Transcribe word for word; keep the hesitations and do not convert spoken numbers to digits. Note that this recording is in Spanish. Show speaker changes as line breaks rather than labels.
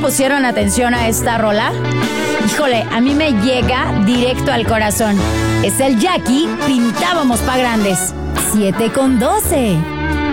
pusieron atención a esta rola? Híjole, a mí me llega directo al corazón. Es el Jackie, Pintábamos pa' Grandes. siete con doce.